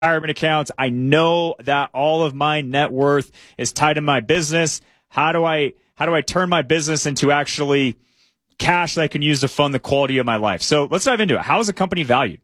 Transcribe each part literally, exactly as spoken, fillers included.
retirement accounts. I know that all of my net worth is tied to my business. How do I how do I turn my business into actually cash that I can use to fund the quality of my life? So let's dive into it. How is a company valued?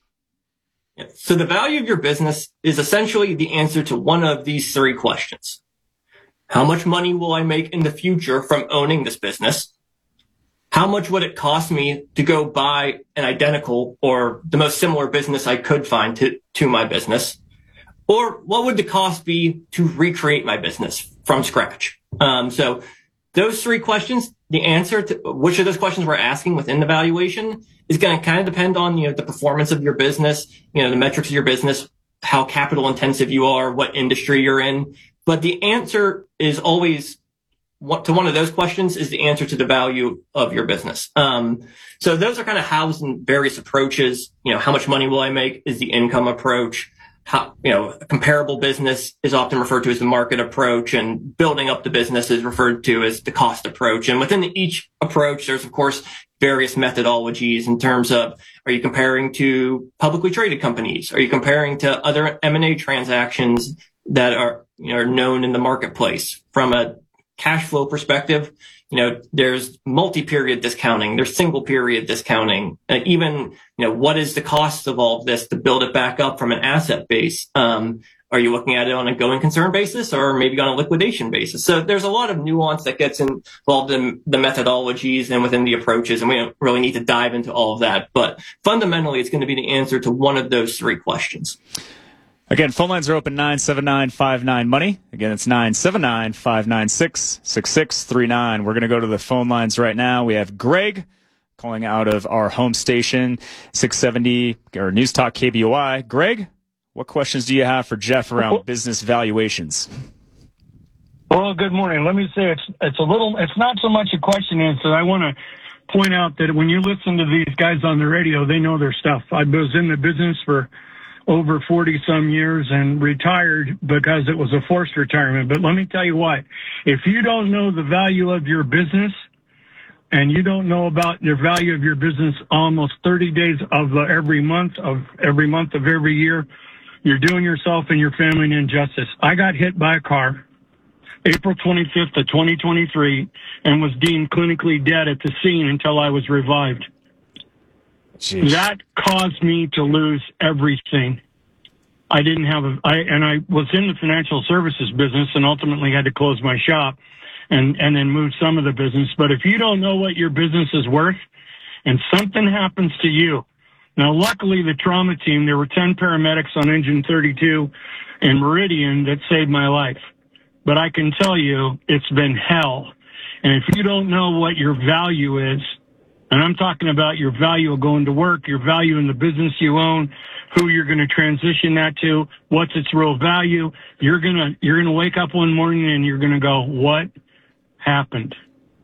So the value of your business is essentially the answer to one of these three questions. How much money will I make in the future from owning this business? How much would it cost me to go buy an identical or the most similar business I could find to, to my business? Or what would the cost be to recreate my business from scratch? Um, so those three questions, the answer to which of those questions we're asking within the valuation is going to kind of depend on, you know, the performance of your business, you know, the metrics of your business, how capital intensive you are, what industry you're in. But the answer is always what, to one of those questions is the answer to the value of your business. Um, so those are kind of housed in various approaches. You know, how much money will I make is the income approach. How, you know, a comparable business is often referred to as the market approach, and building up the business is referred to as the cost approach. And within each approach, there's, of course, various methodologies in terms of, are you comparing to publicly traded companies? Are you comparing to other M and A transactions that are, you know, are known in the marketplace? From a cash flow perspective, you know, there's multi-period discounting, there's single period discounting, uh, even, you know, what is the cost of all of this to build it back up from an asset base? Um, are you looking at it on a going concern basis or maybe on a liquidation basis? So there's a lot of nuance that gets involved in the methodologies and within the approaches, and we don't really need to dive into all of that. But fundamentally, it's going to be the answer to one of those three questions. Again, phone lines are open, nine seven nine five nine money. Again, it's nine seven nine five nine six six six three nine. We're going to go to the phone lines right now. We have Greg calling out of our home station, six seventy, or News Talk K B O I. Greg, what questions do you have for Jeff around business valuations? Well, good morning. Let me say it's it's a little, it's not so much a question as I want to point out that when you listen to these guys on the radio, they know their stuff. I was in the business for over forty some years and retired because it was a forced retirement. But let me tell you what, if you don't know the value of your business and you don't know about the value of your business almost thirty days of uh, every month of every month of every year, you're doing yourself and your family an injustice. I got hit by a car April twenty-fifth of twenty twenty-three and was deemed clinically dead at the scene until I was revived. Jeez. That caused me to lose everything. I didn't have a, I, and I was in the financial services business and ultimately had to close my shop and, and then move some of the business. But if you don't know what your business is worth and something happens to you, now luckily the trauma team, there were ten paramedics on engine thirty-two in Meridian that saved my life. But I can tell you it's been hell. And if you don't know what your value is, and I'm talking about your value of going to work, your value in the business you own, who you're going to transition that to, what's its real value. You're going to, you're going to wake up one morning and you're going to go, what happened?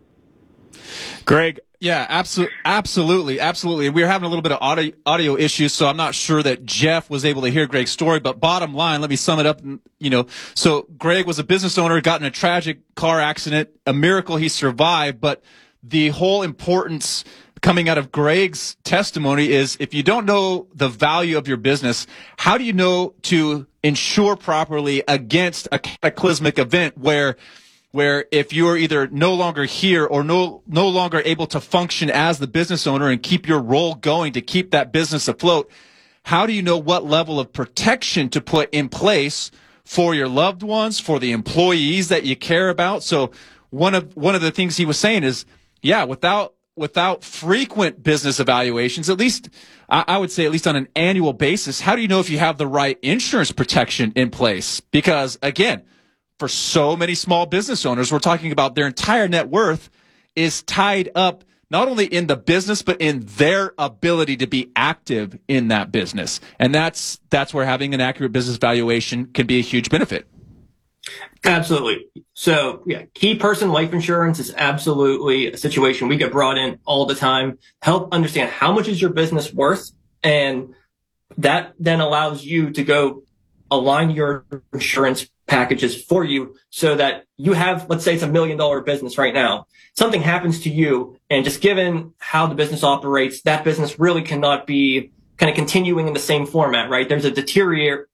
Greg. Yeah, absolutely, absolutely, absolutely. We were having a little bit of audio, audio issues, so I'm not sure that Jeff was able to hear Greg's story. But bottom line, let me sum it up. You know, so Greg was a business owner, got in a tragic car accident. A miracle he survived. But the whole importance coming out of Greg's testimony is, if you don't know the value of your business, how do you know to insure properly against a cataclysmic event where where if you are either no longer here or no no longer able to function as the business owner and keep your role going to keep that business afloat, how do you know what level of protection to put in place for your loved ones, for the employees that you care about? So one of one of the things he was saying is, yeah, without without frequent business evaluations, at least I, I would say at least on an annual basis, how do you know if you have the right insurance protection in place? Because again, for so many small business owners, we're talking about their entire net worth is tied up not only in the business, but in their ability to be active in that business. And that's that's where having an accurate business valuation can be a huge benefit. Absolutely. So, yeah, key person life insurance is absolutely a situation we get brought in all the time. Help understand how much is your business worth, and that then allows you to go align your insurance packages for you so that you have, let's say it's a million dollar business right now. Something happens to you, and just given how the business operates, that business really cannot be kind of continuing in the same format, right? There's a deterior-